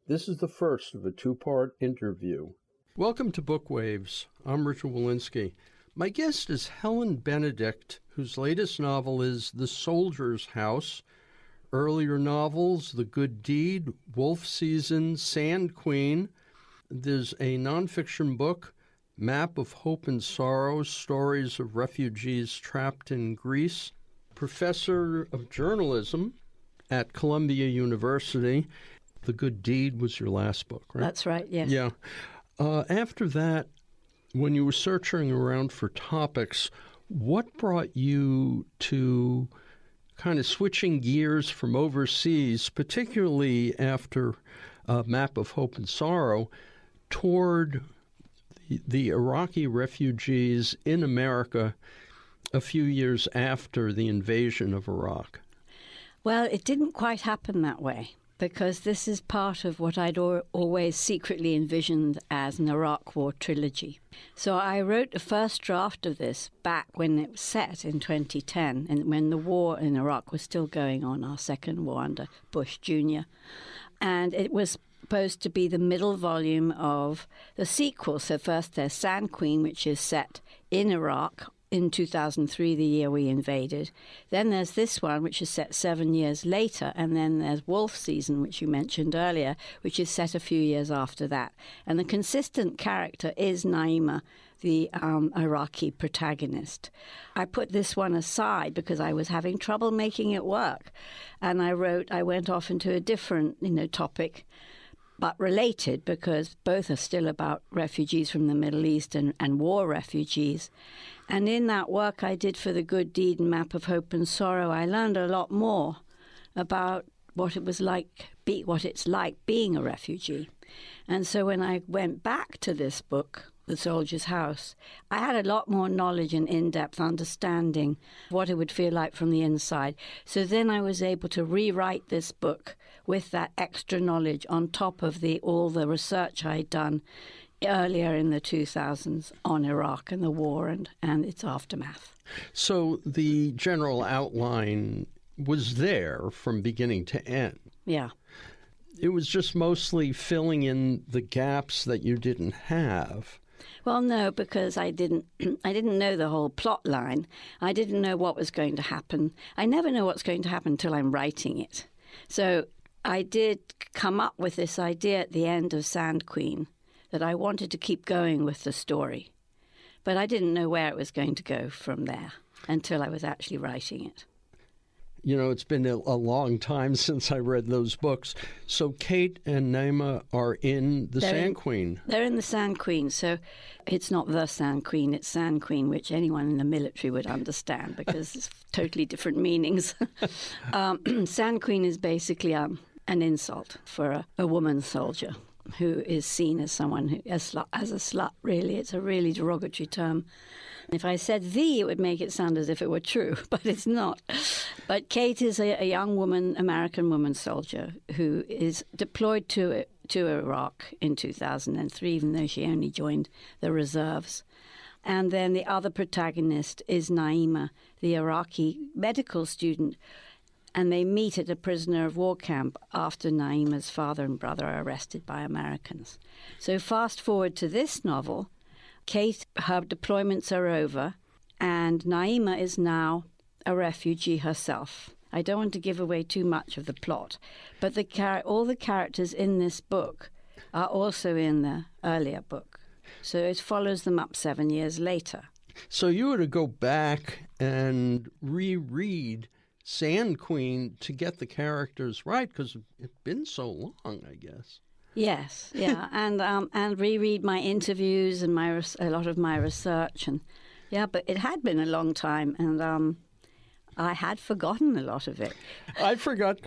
This is the first of a two-part interview. Welcome to Bookwaves. I'm Richard Walensky. My guest is Helen Benedict, whose latest novel is The Soldier's House. Earlier novels, The Good Deed, Wolf Season, Sand Queen. There's a nonfiction book, Map of Hope and Sorrow, Stories of Refugees Trapped in Greece. Professor of Journalism at Columbia University. The Good Deed was your last book, right? That's right, yes. Yeah. After that, when you were searching around for topics, what brought you to kind of switching gears from overseas, particularly after Map of Hope and Sorrow, toward the Iraqi refugees in America a few years after the invasion of Iraq? Well, it didn't quite happen that way, because this is part of what I'd always secretly envisioned as an Iraq War trilogy. So I wrote the first draft of this back when it was set in 2010, and when the war in Iraq was still going on, our second war under Bush Jr. And it was supposed to be the middle volume of the sequel. So first there's Sand Queen, which is set in Iraq in 2003, the year we invaded. Then there's this one, which is set 7 years later. And then there's Wolf Season, which you mentioned earlier, which is set a few years after that. And the consistent character is Naima, the Iraqi protagonist. I put this one aside because I was having trouble making it work. And I went off into a different, topic, but related, because both are still about refugees from the Middle East and war refugees. And in that work I did for The Good Deed and Map of Hope and Sorrow, I learned a lot more about what it's like being a refugee. And so when I went back to this book, The Soldier's House, I had a lot more knowledge and in-depth understanding of what it would feel like from the inside. So then I was able to rewrite this book with that extra knowledge on top of all the research I'd done earlier in the 2000s on Iraq and the war and its aftermath. So the general outline was there from beginning to end. Yeah. It was just mostly filling in the gaps that you didn't have. Well, no, because I didn't know the whole plot line. I didn't know what was going to happen. I never know what's going to happen until I'm writing it. So I did come up with this idea at the end of Sand Queen that I wanted to keep going with the story. But I didn't know where it was going to go from there until I was actually writing it. It's been a long time since I read those books. So Kate and Naima are in the Sand Queen. They're in the Sand Queen. So it's not the Sand Queen, it's Sand Queen, which anyone in the military would understand because it's totally different meanings. Sand Queen is basically an insult for a woman soldier who is seen as someone as a slut, really. It's a really derogatory term. If I said it would make it sound as if it were true, but it's not. But Kate is a young woman, American woman soldier, who is deployed to Iraq in 2003, even though she only joined the reserves. And then the other protagonist is Naima, the Iraqi medical student, and they meet at a prisoner of war camp after Naima's father and brother are arrested by Americans. So fast forward to this novel, Kate, her deployments are over, and Naima is now a refugee herself. I don't want to give away too much of the plot, but all the characters in this book are also in the earlier book. So it follows them up 7 years later. So you were to go back and reread Sand Queen to get the characters right, because it's been so long, I guess. Yes, yeah, and reread my interviews and a lot of my research, and but it had been a long time, and I had forgotten a lot of it. I forgot